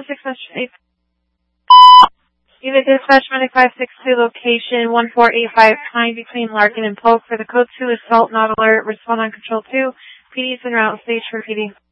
6 Unit dispatch Medic 562 location 1485 Pine between Larkin and Polk for the code 2 assault not alert. Respond on control 2. PD is en route. Stage for PD.